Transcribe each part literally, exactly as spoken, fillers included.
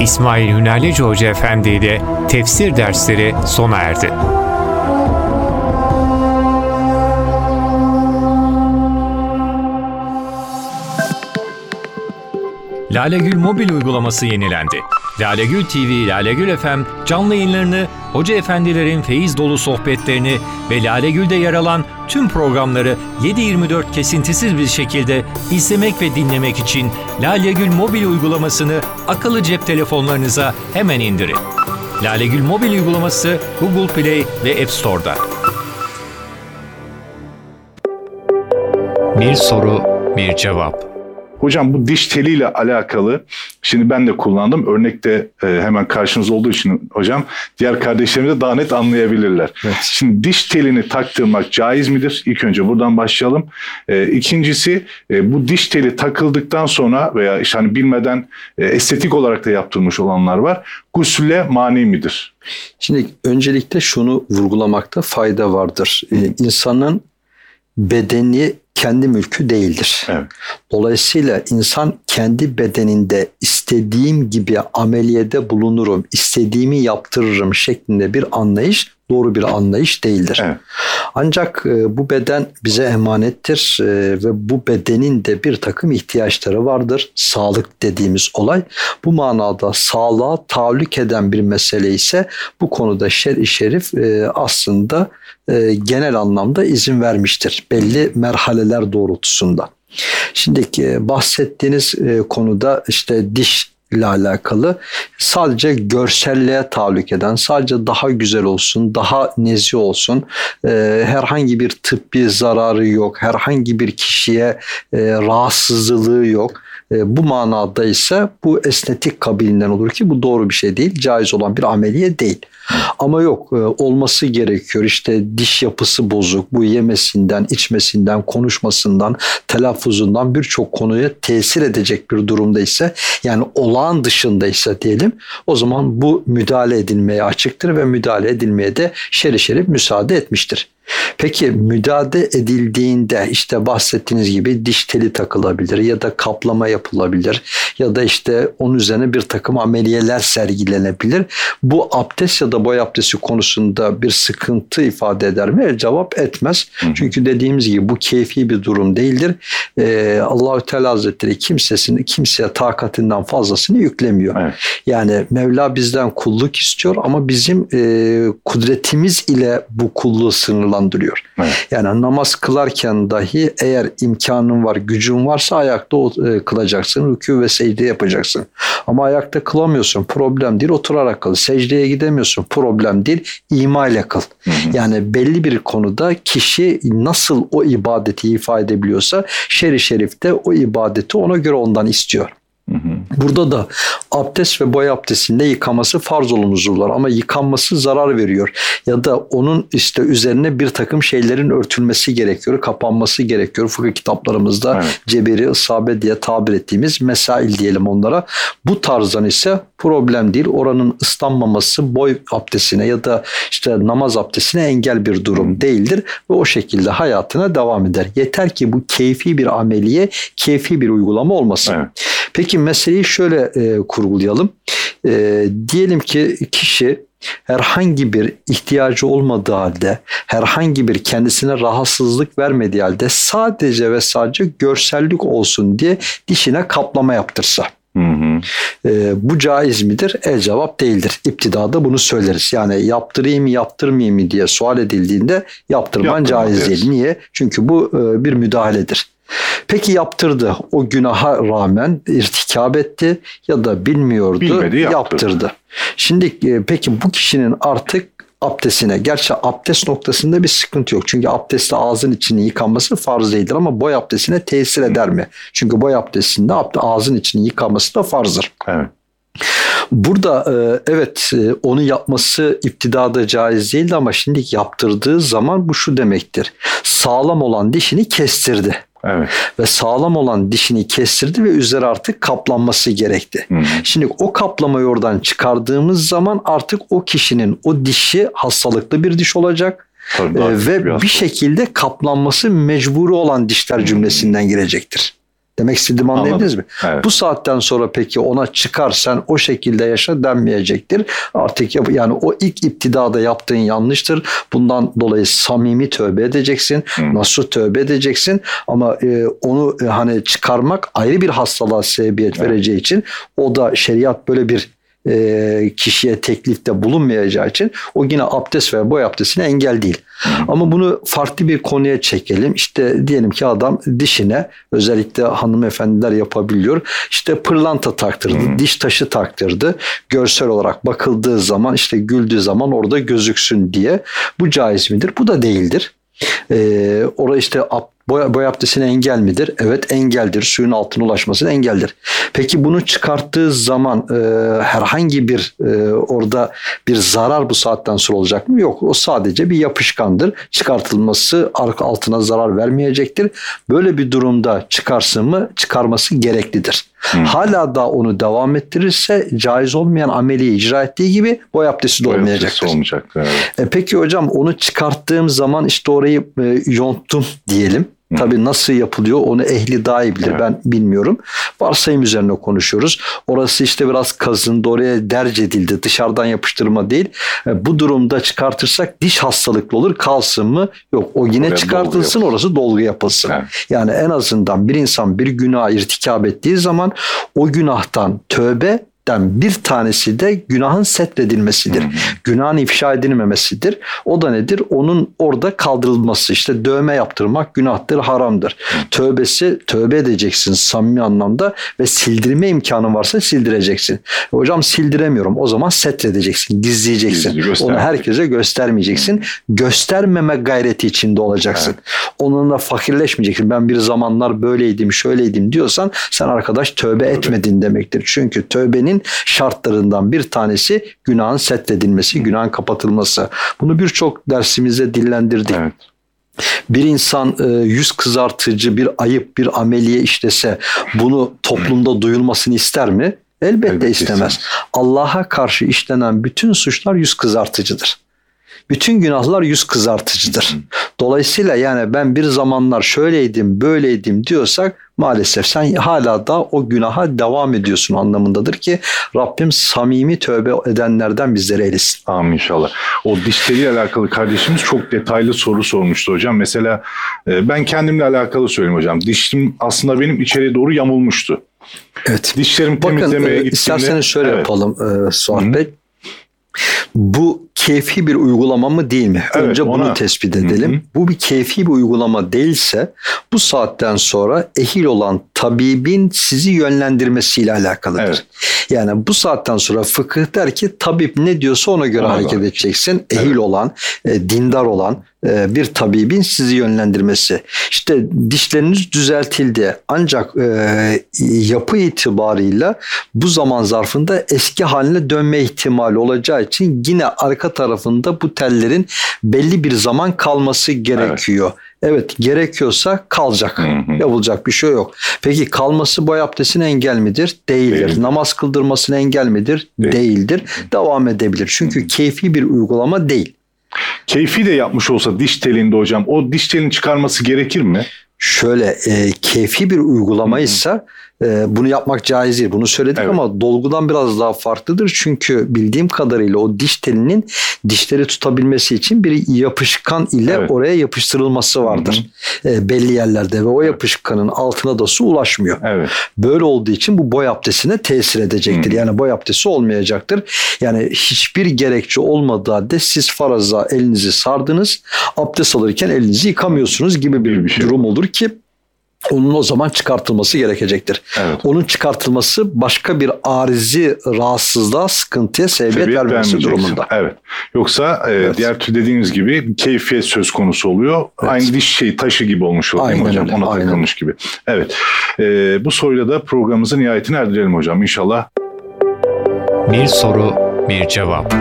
İsmail Hünaleci Hoca Efendi ile tefsir dersleri sona erdi. Lalegül mobil uygulaması yenilendi. Lalegül T V, Lalegül F M canlı yayınlarını, hoca efendilerin feyiz dolu sohbetlerini ve Lalegül'de yer alan tüm programları yedi yirmi dört kesintisiz bir şekilde izlemek ve dinlemek için Lalegül mobil uygulamasını akıllı cep telefonlarınıza hemen indirin. Lalegül mobil uygulaması Google Play ve App Store'da. Bir soru, bir cevap. Hocam bu diş teliyle alakalı, şimdi ben de kullandım. Örnekte e, hemen karşınızda olduğu için hocam, diğer kardeşlerimiz de daha net anlayabilirler. Evet. Şimdi diş telini taktırmak caiz midir? İlk önce buradan başlayalım. E, ikincisi e, bu diş teli takıldıktan sonra veya işte hani bilmeden e, estetik olarak da yaptırmış olanlar var. Gusülle mani midir? Şimdi öncelikle şunu vurgulamakta fayda vardır. Ee, insanın bedeni kendi mülkü değildir. Evet. Dolayısıyla insan kendi bedeninde istediğim gibi ameliyede bulunurum, istediğimi yaptırırım şeklinde bir anlayış doğru bir anlayış değildir. Evet. Ancak e, bu beden bize emanettir e, ve bu bedenin de bir takım ihtiyaçları vardır. Sağlık dediğimiz olay. Bu manada sağlığa tahallük eden bir mesele ise bu konuda şer-i şerif e, aslında e, genel anlamda izin vermiştir. Belli merhaleler doğrultusunda. Şimdi e, bahsettiğiniz e, konuda işte diş ile alakalı sadece görselliğe tahallük eden, sadece daha güzel olsun, daha nezih olsun, e, herhangi bir tıbbi zararı yok, herhangi bir kişiye e, rahatsızlığı yok. E, bu manada ise bu estetik kabilinden olur ki bu doğru bir şey değil, caiz olan bir ameliye değil. Ama yok, e, olması gerekiyor. İşte diş yapısı bozuk, bu yemesinden, içmesinden, konuşmasından, telaffuzundan birçok konuya tesir edecek bir durumda ise, yani olağan dışındaysa diyelim, o zaman bu müdahale edilmeye açıktır ve müdahale edilmeye de şer-i şerif müsaade etmiştir. Peki müdahale edildiğinde işte bahsettiğiniz gibi diş teli takılabilir ya da kaplama yapılabilir ya da işte onun üzerine bir takım ameliyeler sergilenebilir. Bu abdest ya da boy abdesti konusunda bir sıkıntı ifade eder mi? El cevap etmez. Hı. Çünkü dediğimiz gibi bu keyfi bir durum değildir. Ee, Allah-u Teala Hazretleri kimsesini, kimseye takatinden fazlasını yüklemiyor. Evet. Yani Mevla bizden kulluk istiyor ama bizim e, kudretimiz ile bu kulluğu sınırlandırıyor. Evet. Yani namaz kılarken dahi eğer imkanın var, gücün varsa ayakta e, kılacaksın, rükû ve secde yapacaksın. Ama ayakta kılamıyorsun, problem değil, oturarak kıl. Secdeye gidemiyorsun, problem değil, ima ile kıl. Hı hı. Yani belli bir konuda kişi nasıl o ibadeti ifade edebiliyorsa şer-i şerifte o ibadeti ona göre ondan istiyor. Burada da abdest ve boy abdestinde yıkaması farz olan uzuvlar ama yıkanması zarar veriyor ya da onun işte üzerine bir takım şeylerin örtülmesi gerekiyor, kapanması gerekiyor. Fıkıh kitaplarımızda evet. Ceberi, isabe diye tabir ettiğimiz mesail diyelim onlara. Bu tarzdan ise problem değil. Oranın ıslanmaması boy abdestine ya da işte namaz abdestine engel bir durum değildir ve o şekilde hayatına devam eder. Yeter ki bu keyfi bir ameliye, keyfi bir uygulama olmasın. Evet. Peki meseleyi şöyle e, kurgulayalım. E, diyelim ki kişi herhangi bir ihtiyacı olmadığı halde, herhangi bir kendisine rahatsızlık vermediği halde sadece ve sadece görsellik olsun diye dişine kaplama yaptırsa. Hı hı. E, bu caiz midir? El cevap değildir. İptidada bunu söyleriz. Yani yaptırayım mı yaptırmayayım mı diye sual edildiğinde yaptırman Yaptırma caiz değil. Niye? Çünkü bu e, bir müdahaledir. Peki yaptırdı. O günaha rağmen irtikab etti ya da bilmiyordu, Bilmedi, yaptırdı. Şimdi e, peki bu kişinin artık abdestine, gerçi abdest noktasında bir sıkıntı yok. Çünkü abdestte ağzın içinin yıkanması farz değildir ama boy abdestine tesir eder mi? Çünkü boy abdestinde ağzın içinin yıkanması da farzdır. Evet. Burada evet onu yapması iptidada caiz değildi ama şimdi yaptırdığı zaman bu şu demektir. Sağlam olan dişini kestirdi. Evet. Ve sağlam olan dişini kestirdi ve üzeri artık kaplanması gerekti. Hı hı. Şimdi o kaplamayı oradan çıkardığımız zaman artık o kişinin o dişi hastalıklı bir diş olacak. Tabii, ee, ve bir, bir şekilde kaplanması mecburi olan dişler cümlesinden girecektir. Demek istediğimi anlayabildiniz mi? Evet. Bu saatten sonra peki ona çıkar sen o şekilde yaşa denmeyecektir. Artık yap, yani o ilk iptidada yaptığın yanlıştır. Bundan dolayı samimi tövbe edeceksin. Hı. Nasuh tövbe edeceksin. Ama e, onu e, hani çıkarmak ayrı bir hastalığa sebebiyet evet. vereceği için o da şeriat böyle bir e, kişiye teklifte bulunmayacağı için o yine abdest ve boy abdestine engel değil. Ama bunu farklı bir konuya çekelim. İşte diyelim ki adam dişine, özellikle hanımefendiler yapabiliyor, İşte pırlanta taktırdı, hmm. diş taşı taktırdı. Görsel olarak bakıldığı zaman, işte güldüğü zaman orada gözüksün diye. Bu caiz midir? Bu da değildir. Ee, orada işte boy, boy abdestine engel midir? Evet, engeldir. Suyun altına ulaşmasına engeldir. Peki bunu çıkarttığı zaman e, herhangi bir e, orada bir zarar bu saatten sonra olacak mı? Yok. O sadece bir yapışkandır. Çıkartılması altına zarar vermeyecektir. Böyle bir durumda çıkarsın mı? Çıkarması gereklidir. Hmm. Hala da onu devam ettirirse caiz olmayan ameliyi icra ettiği gibi boy abdesti de olmayacaktır. Olmayacak, evet. E peki hocam, onu çıkarttığım zaman işte orayı e, yonttum diyelim. Hmm. Tabii nasıl yapılıyor onu ehli daha iyi bilir. Evet. Ben bilmiyorum. Varsayım üzerine konuşuyoruz. Orası işte biraz kazındı, oraya derc edildi. Dışarıdan yapıştırma değil. E, bu durumda çıkartırsak diş hastalıklı olur. Kalsın mı? Yok. O yine oraya çıkartılsın, dolgu orası dolgu yapılsın. Evet. Yani en azından bir insan bir günah irtikab ettiği zaman o günahtan tövbe bir tanesi de günahın setredilmesidir. Hmm. Günahın ifşa edilmemesidir. O da nedir? Onun orada kaldırılması. İşte dövme yaptırmak günahtır, haramdır. Hmm. Tövbesi, tövbe edeceksin samimi anlamda ve sildirme imkanın varsa sildireceksin. Hocam sildiremiyorum. O zaman setredeceksin, gizleyeceksin. Onu herkese göstermeyeceksin. Hmm. Göstermeme gayreti içinde olacaksın. Evet. Onunla fakirleşmeyeceksin. Ben bir zamanlar böyleydim, şöyleydim diyorsan sen arkadaş tövbe evet. etmedin demektir. Çünkü tövbenin şartlarından bir tanesi günahın setredilmesi, günahın kapatılması. Bunu birçok dersimizde dillendirdik. Evet. Bir insan yüz kızartıcı bir ayıp, bir ameliye işlese bunu toplumda duyulmasını ister mi? Elbette, Elbette istemez. istemez. Allah'a karşı işlenen bütün suçlar yüz kızartıcıdır. Bütün günahlar yüz kızartıcıdır. Dolayısıyla yani ben bir zamanlar şöyleydim, böyleydim diyorsak maalesef sen hala da o günaha devam ediyorsun anlamındadır ki Rabbim samimi tövbe edenlerden bizleri eylesin. Amin inşallah. O diş teliyle alakalı kardeşimiz çok detaylı soru sormuştu hocam. Mesela ben kendimle alakalı söyleyeyim hocam. Dişim aslında benim içeriye doğru yamulmuştu. Evet. Dişlerimi temizlemeye Bakın, gittiğimde... isterseniz şöyle evet. yapalım e, Suat Bey. Bu keyfi bir uygulama mı değil mi? Evet, Önce bunu ona... tespit edelim. Hı hı. Bu bir keyfi bir uygulama değilse bu saatten sonra ehil olan tabibin sizi yönlendirmesiyle alakalıdır. Evet. Yani bu saatten sonra fıkıh der ki tabip ne diyorsa ona göre ona hareket var. edeceksin. Ehil evet. olan, e, dindar olan e, bir tabibin sizi yönlendirmesi. İşte dişleriniz düzeltildi ancak e, yapı itibarıyla bu zaman zarfında eski haline dönme ihtimali olacağı için yine arka tarafında bu tellerin belli bir zaman kalması gerekiyor. Evet. Evet, gerekiyorsa kalacak. Hı hı. Yapılacak bir şey yok. Peki kalması boy abdestine engel midir? Değildir. Değil. Namaz kıldırmasına engel midir? Değil. Değildir. Devam edebilir. Çünkü hı hı. keyfi bir uygulama değil. Keyfi de yapmış olsa diş telinde hocam, o diş telini çıkarması gerekir mi? Şöyle e, keyfi bir uygulamaysa e, bunu yapmak caiz değil. Bunu söyledik evet. ama dolgudan biraz daha farklıdır. Çünkü bildiğim kadarıyla o diş telinin dişleri tutabilmesi için bir yapışkan ile evet. oraya yapıştırılması vardır. E, belli yerlerde ve o yapışkanın altına da su ulaşmıyor. Evet. Böyle olduğu için bu boy abdestine tesir edecektir. Hı. Yani boy abdesti olmayacaktır. Yani hiçbir gerekçe olmadığı halde siz faraza elinizi sardınız, abdest alırken elinizi yıkamıyorsunuz gibi bir, bir şey. durum olur ki onun o zaman çıkartılması gerekecektir. Evet. Onun çıkartılması başka bir arizi rahatsızlığa, sıkıntıya sebebiyet vermesi durumunda. Evet. Yoksa evet. E, diğer tür dediğimiz gibi bir keyfiyet söz konusu oluyor. Evet. Aynı diş şey taşı gibi olmuş oluyor Aynen hocam. Öyle. Ona Aynen. takılmış gibi. Evet. E, bu soruyla da programımızın nihayetine erdirelim hocam inşallah. Bir soru, bir cevap.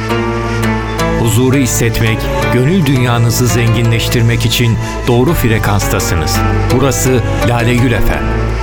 Huzuru hissetmek, gönül dünyanızı zenginleştirmek için doğru frekanstasınız. Burası Lale Gül F M.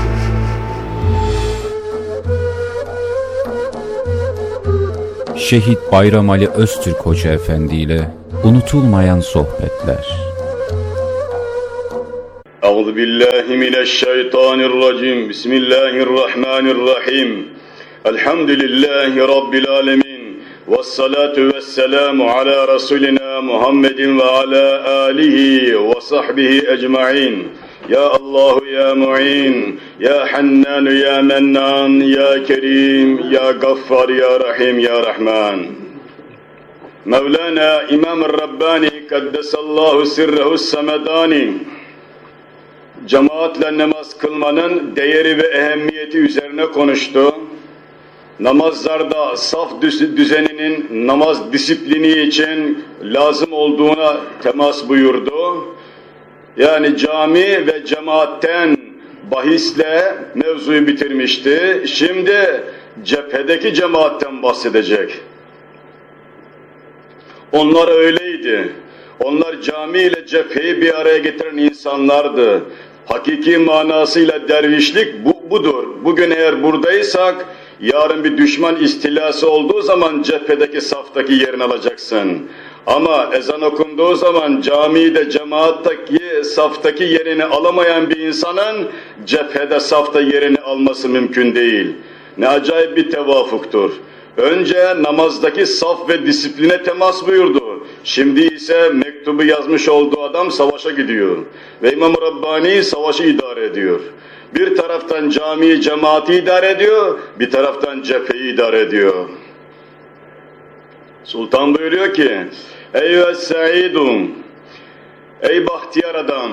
Şehit Bayram Ali Öztürk Hoca Efendi ile unutulmayan sohbetler. Euzu billahi mineşşeytanirracim. Bismillahirrahmanirrahim. Elhamdülillahi rabbil alamin. Vessalatu vesselamu ala rasulina Muhammedin ve ala alihi ve sahbihi ecmaîn. Ya Allahu ya Mu'in, ya Hannan ya Mennan, ya Kerim, ya Gaffar, ya Rahim, ya Rahman. Mevlana İmam-ı Rabbani Kaddesallahu sirrehu's semedani cemaatle namaz kılmanın değeri ve ehemmiyeti üzerine konuştu. Namazlarda saf düzeninin namaz disiplini için lazım olduğuna temas buyurdu. Yani cami ve cemaatten bahisle mevzuyu bitirmişti. Şimdi cephedeki cemaatten bahsedecek. Onlar öyleydi. Onlar cami ile cepheyi bir araya getiren insanlardı. Hakiki manasıyla dervişlik bu, budur. Bugün eğer buradaysak, yarın bir düşman istilası olduğu zaman cephedeki saftaki yerini alacaksın. Ama ezan okunduğu zaman camide, cemaattaki, saftaki yerini alamayan bir insanın cephede, safta yerini alması mümkün değil. Ne acayip bir tevafuktur. Önce namazdaki saf ve disipline temas buyurdu. Şimdi ise mektubu yazmış olduğu adam savaşa gidiyor. Ve İmam-ı Rabbani savaşı idare ediyor. Bir taraftan camiyi, cemaati idare ediyor, bir taraftan cepheyi idare ediyor. Sultan buyuruyor ki, Eyvâ Sa'idun, ey bahtiyar adam,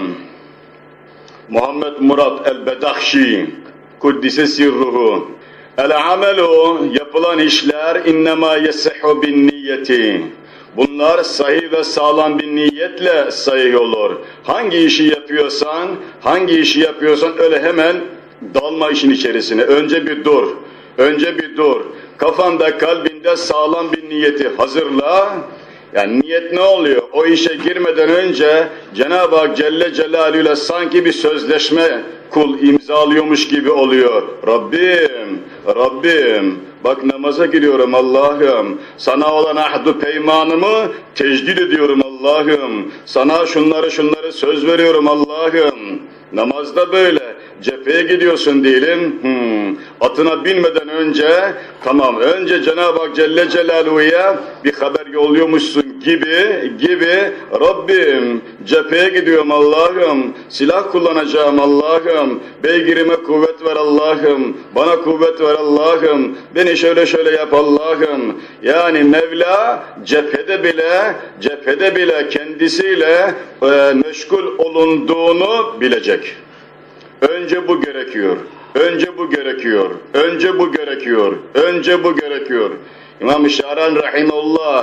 Muhammed Murat el-Bedahşi, Kuddise sirruhu, el-amelu, yapılan işler, innemâ yesihhu bin niyeti. Bunlar sahih ve sağlam bir niyetle sahih olur. Hangi işi yapıyorsan, hangi işi yapıyorsan öyle hemen dalma işin içerisine. Önce bir dur, önce bir dur. Kafanda, kalbinde sağlam bir niyeti hazırla. Yani niyet ne oluyor? O işe girmeden önce Cenab-ı Hak Celle Celaluhu ile sanki bir sözleşme kul imzalıyormuş gibi oluyor. Rabbim, Rabbim, bak namaza giriyorum Allah'ım. Sana olan ahdu peymanımı tecdid ediyorum Allah'ım. Sana şunları şunları söz veriyorum Allah'ım. Namazda böyle. Cepheye gidiyorsun diyelim. Hmm. Atına binmeden önce, tamam önce Cenab-ı Hak Celle Celaluhu'ya bir haber yolluyormuşsun gibi, gibi Rabbim cepheye gidiyorum Allah'ım, silah kullanacağım Allah'ım, beygirime kuvvet ver Allah'ım, bana kuvvet ver Allah'ım, beni şöyle şöyle yap Allah'ım. Yani Mevla cephede bile, cephede bile kendisiyle e, meşgul olunduğunu bilecek. Önce bu gerekiyor. Önce bu gerekiyor. Önce bu gerekiyor. Önce bu gerekiyor. İmam-ı Şaran rahimahullah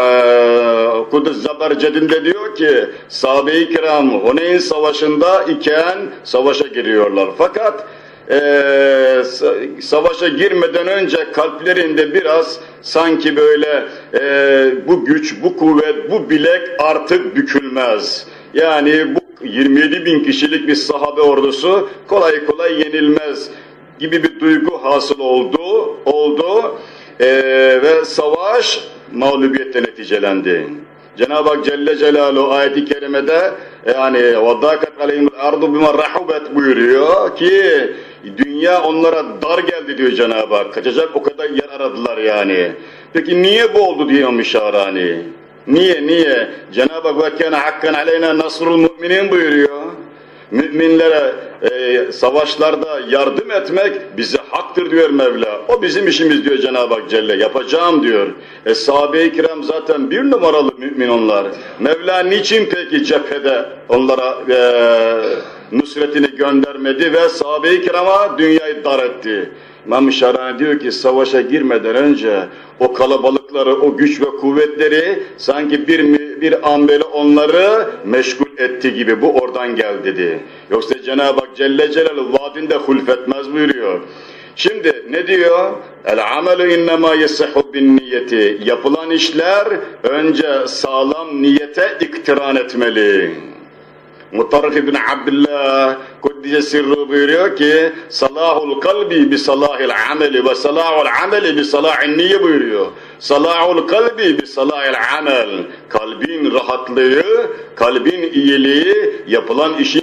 Kudüs Zaberced'inde diyor ki sahabe-i kiram Huneyn Savaşı'nda iken savaşa giriyorlar. Fakat Ee, savaşa girmeden önce kalplerinde biraz sanki böyle e, bu güç, bu kuvvet, bu bilek artık bükülmez. Yani bu yirmi yedi bin kişilik bir sahabe ordusu kolay kolay yenilmez gibi bir duygu hasıl oldu, oldu ee, ve savaş mağlubiyetle neticelendi. Cenab-ı Hak Celle Celaluhu ayet-i kerimede yani وَضَاكَتْ عَلَيْهِمُ الْاَرْضُ بِمَا رَحُبَتْ buyuruyor ki dünya onlara dar geldi diyor Cenab-ı Hak. Kaçacak o kadar yer aradılar yani. Peki niye bu oldu diyor Mişarani? Niye, niye? Cenab-ı Hak وَكَانَ حَقًّا عَلَيْنَا نَصْرُ الْمُؤْمِنِينَ buyuruyor. Müminlere e, savaşlarda yardım etmek bize haktır diyor Mevla. O bizim işimiz diyor Cenab-ı Hak Celle. Yapacağım diyor. E sahabe-i kiram zaten bir numaralı mümin onlar. Mevla niçin peki cephede onlara e, nusretini göndermedi ve sahabe-i kirama dünyayı dar etti? İmam-ı Şarani diyor ki savaşa girmeden önce o kalabalıkları, o güç ve kuvvetleri sanki bir bir an böyle onları meşgul etti gibi bu oradan gel dedi. Yoksa Cenab-ı Hak Celle Celaluhu vaadinde hulfetmez buyuruyor. Şimdi ne diyor? El amelu innema yesihhu bin niyeti. Yapılan işler önce sağlam niyete iktiran etmeli. Mutarrif ibn Abdullah Kuddise sirru buyuruyor ki salahul kalbi bi salahil ameli ve salahul ameli bi salahil niyye buyuruyor. Salahul kalbi bi salahil amel. Kalbin rahatlığı, kalbin iyiliği yapılan işin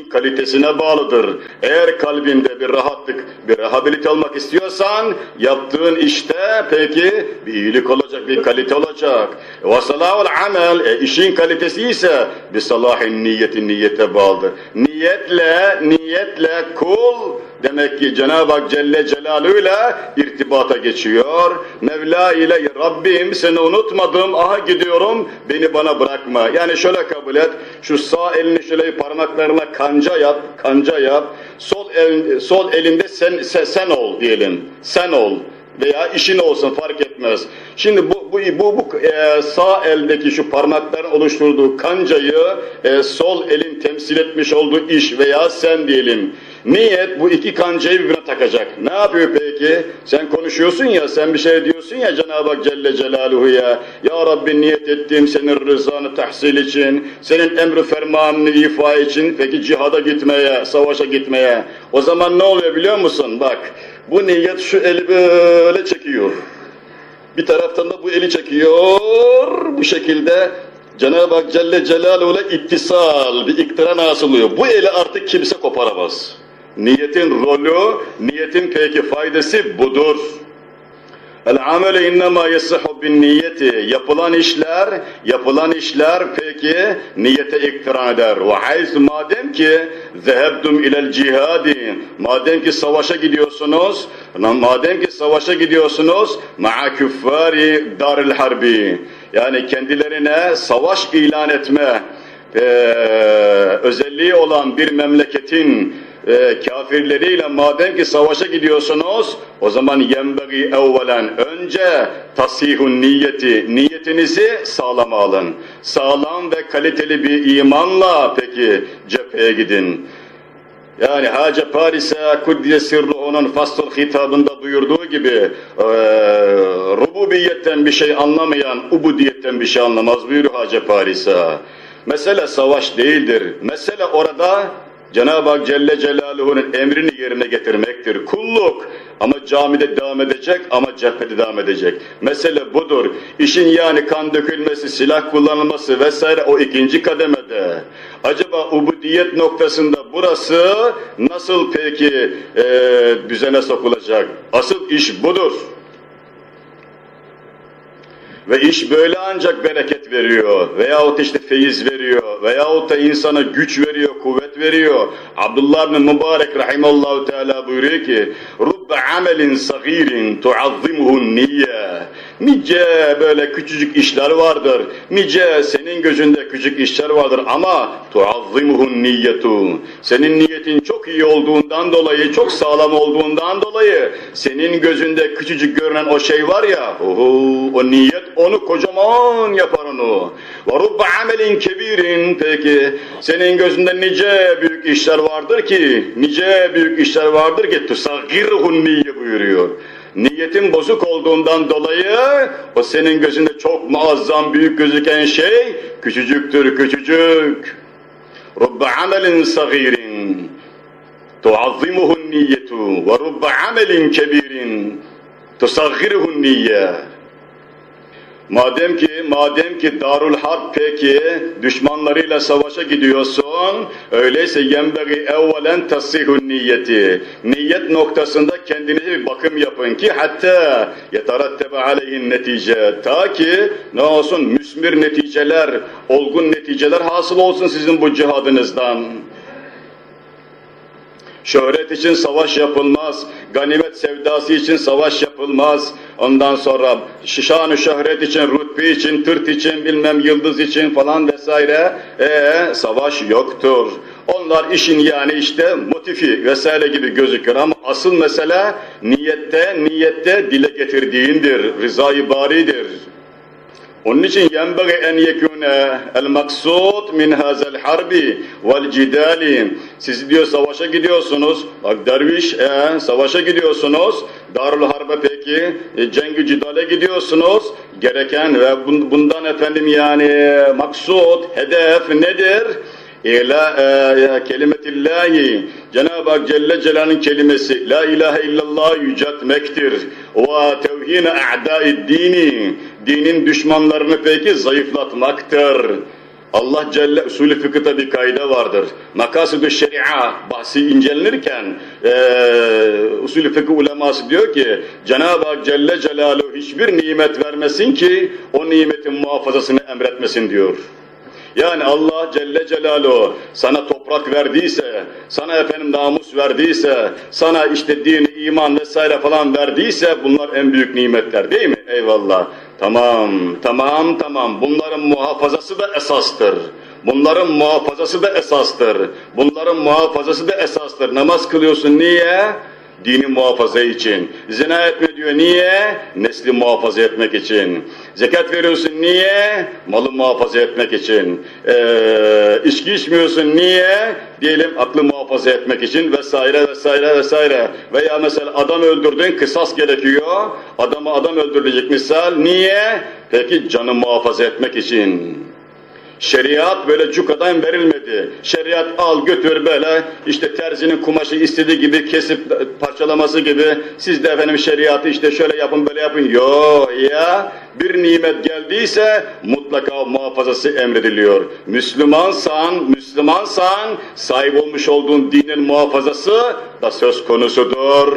işin kalitesine bağlıdır. Eğer kalbinde bir rahatlık, bir rehabilite olmak istiyorsan yaptığın işte peki bir iyilik olacak, bir kalite olacak. Ve salahul amel, e, işin kalitesi ise bir salahin niyetin niyete bağlıdır. Niyetle, niyetle kul demek ki Cenab-ı Hak Celle Celaluhu'yla irtibata geçiyor. Mevla ile Rabbim seni unutmadım, aha gidiyorum, beni bana bırakma. Yani şöyle kabul et, şu sağ elini şöyle parmaklarına kanca yap, kanca yap. Sol el, sol elinde sen, sen sen ol diyelim. Sen ol veya işin olsun fark etmez. Şimdi bu bu bu, bu e, sağ eldeki şu parmakların oluşturduğu kancayı e, sol elin temsil etmiş olduğu iş veya sen diyelim. Niyet bu iki kancayı birbirine takacak. Ne yapıyor peki? Sen konuşuyorsun ya, sen bir şey diyorsun ya Cenab-ı Hak Celle Celaluhu'ya. Ya Rabbi niyet ettiğim senin rızanı tahsil için, senin emri fermanını ifa için, peki cihada gitmeye, savaşa gitmeye. O zaman ne oluyor biliyor musun? Bak, bu niyet şu eli böyle çekiyor. Bir taraftan da bu eli çekiyor. Bu şekilde Cenab-ı Hak Celle Celaluhu'yla ittisal, bir iktiran hasılıyor. Bu eli artık kimse koparamaz. Niyetin rolü, niyetin peki faydası budur. El-amele innema yesihhu bin niyeti. Yapılan işler, yapılan işler peki niyete iktiran eder. Ve hayz madem ki zehebtum ilel cihadi. Madem ki savaşa gidiyorsunuz, madem ki savaşa gidiyorsunuz ma'a küffari daril harbi. Yani kendilerine savaş ilan etme e, özelliği olan bir memleketin e, kafirleriyle madem ki savaşa gidiyorsunuz, o zaman yenbegi evvelen önce tasihun niyeti, niyetinizi sağlam alın. Sağlam ve kaliteli bir imanla peki cepheye gidin. Yani Hacı Paris'e Kuddiye Sirruhu'nun Fasıl hitabında buyurduğu gibi e, rububiyetten bir şey anlamayan ubudiyetten bir şey anlamaz buyuruyor Hacı Paris'e. Mesele savaş değildir. Mesele orada Cenab-ı Hak Celle Celaluhu'nun emrini yerine getirmektir. Kulluk ama camide devam edecek ama cephede devam edecek. Mesele budur. İşin yani kan dökülmesi, silah kullanılması vesaire o ikinci kademede. Acaba ubudiyet noktasında burası nasıl peki e, düzene sokulacak? Asıl iş budur. Ve iş böyle ancak bereket veriyor veyahut işte feyiz veriyor veyahut da insana güç veriyor, kuvvet veriyor. Abdullah bin Mübarek rahimallahu teala buyuruyor ki rubbe amelin sagirin tuazzimuhun niyye. Nice böyle küçücük işler vardır. Nice senin gözünde küçük işler vardır ama tuazzimuhun niyyetu. Senin niyetin çok iyi olduğundan dolayı, çok sağlam olduğundan dolayı senin gözünde küçücük görünen o şey var ya, oho, o niyet onu kocaman yapar onu. Ve rubbe amelin kebirin, peki senin gözünde nice büyük işler vardır ki, nice büyük işler vardır ki tusagirhun niyye buyuruyor. Niyetin bozuk olduğundan dolayı o senin gözünde çok muazzam büyük gözüken şey küçücüktür, küçücük. Rubbe amelin sagirin tuazzimuhun niyyetu ve rubbe amelin kebirin tusagirhun niyye. Madem ki, madem ki Darul Harp peki düşmanlarıyla savaşa gidiyorsun, öyleyse yenbegi evvelen tasihun niyeti. Niyet noktasında kendinize bir bakım yapın ki hatta yetarattebe aleyhin netice. Ta ki ne olsun müsmir neticeler, olgun neticeler hasıl olsun sizin bu cihadınızdan. Şöhret için savaş yapılmaz, ganimet sevdası için savaş yapılmaz. Ondan sonra şişan-ı şöhret için, rütbe için, tırt için, bilmem yıldız için falan vesaire ee, savaş yoktur. Onlar işin yani işte motifi vesaire gibi gözükür ama asıl mesele niyette, niyette dile getirdiğindir, rızayı baridir. Onun için yenbagi en yekune el maksud min hazel harbi vel cidali. Siz diyor savaşa gidiyorsunuz. Bak derviş e, savaşa gidiyorsunuz. Darul Harbe peki e, cengi cidale gidiyorsunuz. Gereken ve bundan efendim yani maksud, hedef nedir? İla e, kelimetillahi, Cenab-ı Hak Celle Celal'in kelimesi la ilahe illallah yüceltmektir. Ve tevhine a'dâid dini, dinin düşmanlarını peki zayıflatmaktır. Allah Celle usulü fıkıhta bir kaide vardır. Makasıdü şeria bahsi incelenirken e, usulü fıkıh uleması diyor ki Cenab-ı Hak Celle Celaluhu hiçbir nimet vermesin ki o nimetin muhafazasını emretmesin diyor. Yani Allah Celle Celaluhu sana toprak verdiyse, sana efendim namus verdiyse, sana işte din, iman vesaire falan verdiyse bunlar en büyük nimetler değil mi? Eyvallah. Tamam, tamam, tamam. Bunların muhafazası da esastır. Bunların muhafazası da esastır. Bunların muhafazası da esastır. Namaz kılıyorsun niye? Dini muhafaza için. Zina etme diyor niye? Nesli muhafaza etmek için. Zekat veriyorsun niye? Malı muhafaza etmek için. Ee, içki içmiyorsun niye? Diyelim aklı muhafaza etmek için vesaire vesaire vesaire. Veya mesela adam öldürdün, kısas gerekiyor. Adama adam öldürülecek misal. Niye? Peki canı muhafaza etmek için. Şeriat böyle cukadan verilmedi. Şeriat al götür böyle işte terzinin kumaşı istediği gibi kesip parçalaması gibi siz de efendim şeriatı işte şöyle yapın böyle yapın. Yo ya bir nimet geldiyse mutlaka muhafazası emrediliyor. Müslümansan, Müslümansan sahip olmuş olduğun dinin muhafazası da söz konusudur.